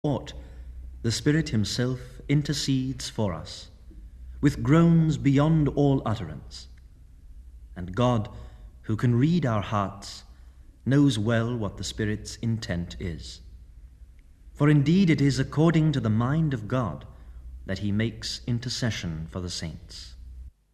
Ought, the Spirit himself intercedes for us, with groans beyond all utterance. And God, who can read our hearts, knows well what the Spirit's intent is. For indeed it is according to the mind of God that he makes intercession for the saints.